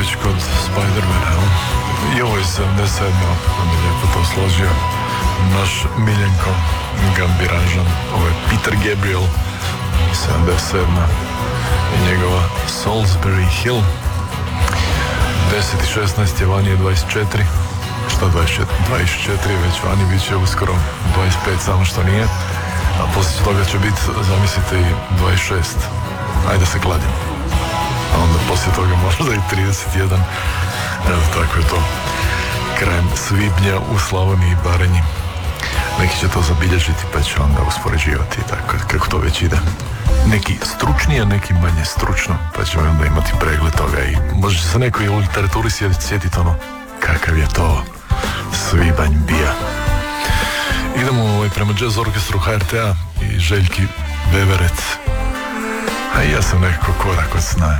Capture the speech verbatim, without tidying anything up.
već kod Spidermana, jel? I ovo je sedamdeset sedme nam je lijepo to složio naš Miljenko Gambiražan. Ovo je Peter Gabriel, sedamdeset sedma i njegova Salisbury Hill. deset i šesnaest je vani je dvadeset četiri. Šta dvadeset četiri? dvadeset četiri je već vani, bit će uskoro dvadeset pet, samo što nije. A poslije toga će biti, zamislite, i dvadeset šest. Ajde se kladim. A onda poslije toga možda i trideset jedan. Evo, tako je to. Krajem svibnja u Slavoniji i Baranji. Neki će to zabilježiti pa će onda uspoređivati, tako kako to već ide. Neki stručnije, neki manje stručno, pa ćemo onda imati pregled toga i možda će se neko i u literaturi sjetiti ono kakav je to svibanj bija. Idemo ovaj, prema jazz orkestru H R T-a i Željki Veverec. A i ja sam nekako korak od sna.